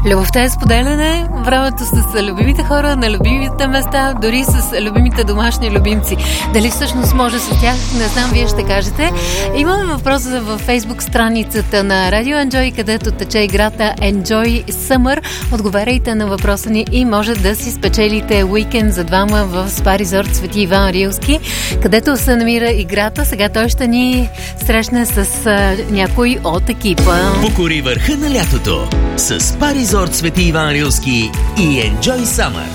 Любовта е споделяне, времето с любимите хора, на любимите места, дори с любимите домашни любимци. Дали всъщност може с тях, не знам, вие ще кажете. Имаме въпроса във Facebook страницата на Radio Enjoy, където тече играта Enjoy Summer. Отговаряйте на въпроса ни и може да си спечелите уикенд за двама в СПА Резорт Свети Иван Рилски, където се намира играта. Сега той ще ни срещне с някой от екипа. Покори върха на лятото с СПА Резорт Свети Иван Рилски и Enjoy Summer.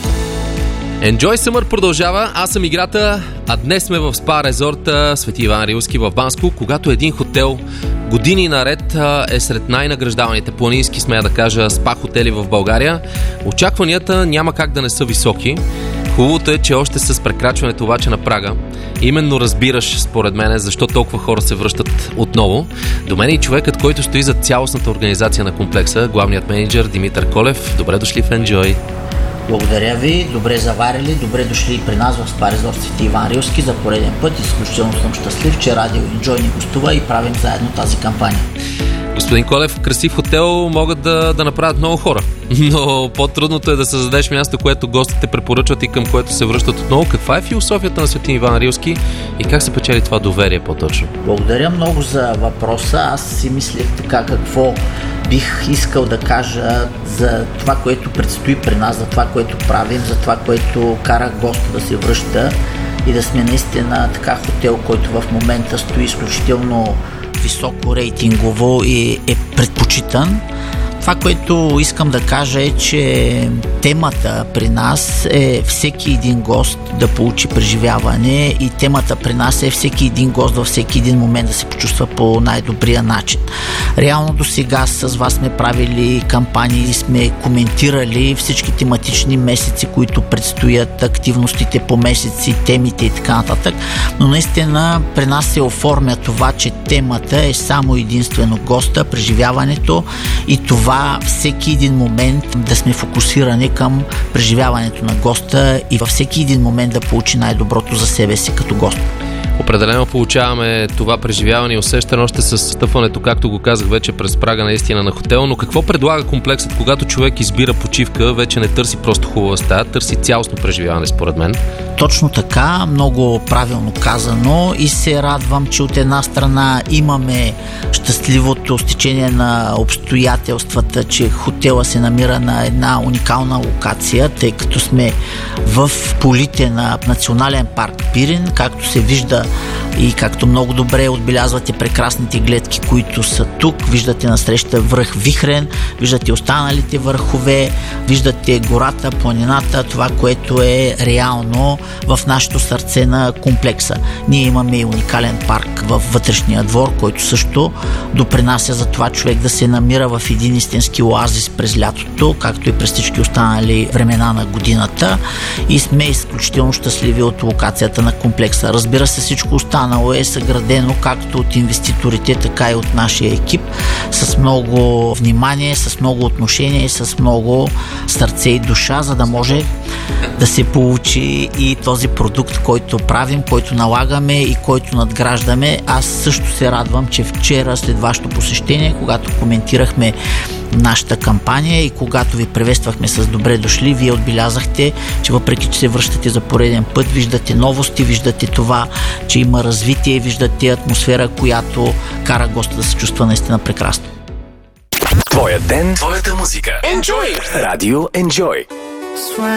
Enjoy Summer продължава. Аз съм играта, а днес сме в СПА Резорта Свети Иван Рилски в Банско, когато един хотел години наред е сред най-награждаваните планински, смея да кажа, спа хотели в България. Очакванията няма как да не са високи. Хубавото е, че още с прекрачването обаче на прага именно разбираш, според мен, защо толкова хора се връщат отново. До мен и човекът, който стои за цялостната организация на комплекса, главният менеджер Димитър Колев. Добре дошли в Enjoy. Благодаря ви, добре заварили, добре дошли при нас в СПА Резорт Свети Иван Рилски за пореден път. Изключително съм щастлив, че Радио Enjoy ни гостува и правим заедно тази кампания. Господин Колев, красив хотел могат да направят много хора, но по-трудното е да създадеш място, което гостите препоръчват и към което се връщат отново. Каква е философията на Свети Иван Рилски и как се печели това доверие по-точно? Благодаря много за въпроса. Аз си мислех така какво бих искал да кажа за това, което предстои при нас, за това, което правим, за това, което кара госта да се връща и да сме наистина така хотел, който в момента стои изключително високо рейтингово и е предпочитан. Това, което искам да кажа е, че темата при нас е всеки един гост да получи преживяване и темата при нас е всеки един гост във всеки един момент да се почувства по най-добрия начин. Реално до сега с вас сме правили кампании, сме коментирали всички тематични месеци, които предстоят, активностите по месеци, темите и така нататък, но наистина при нас се оформя това, че темата е само единствено госта, преживяването и това всеки един момент да сме фокусирани към преживяването на госта и във всеки един момент да получи най-доброто за себе си като гост. Определено получаваме това преживяване и усещане още с стъпването, както го казах вече, през прага наистина на хотел. Но какво предлага комплексът, когато човек избира почивка, вече не търси просто хубава стая, търси цялостно преживяване, според мен? Точно така, много правилно казано и се радвам, че от една страна имаме щастливото стечение на обстоятелствата, че хотела се намира на една уникална локация, тъй като сме в полите на Национален парк Пирин, както се вижда и както много добре отбелязвате прекрасните гледки, които са тук. Виждате насреща връх Вихрен, виждате останалите върхове, виждате гората, планината, това, което е реално в нашето сърце на комплекса. Ние имаме и уникален парк във вътрешния двор, който също допринася за това човек да се намира в един истински оазис през лятото, както и през всички останали времена на годината, и сме изключително щастливи от локацията на комплекса. Разбира се, всичко останало е съградено както от инвеститорите, така и от нашия екип с много внимание, с много отношение, с много сърце и душа, за да може да се получи и този продукт, който правим, който налагаме и който надграждаме. Аз също се радвам, че вчера след вашето посещение, когато коментирахме нашата кампания и когато ви приветствахме с добре дошли, вие отбелязахте, че въпреки че се връщате за пореден път, виждате новости, виждате това, че има развитие, виждате атмосфера, която кара госта да се чувства наистина прекрасно. Твоя ден, твоята музика. Enjoy! Радио Enjoy.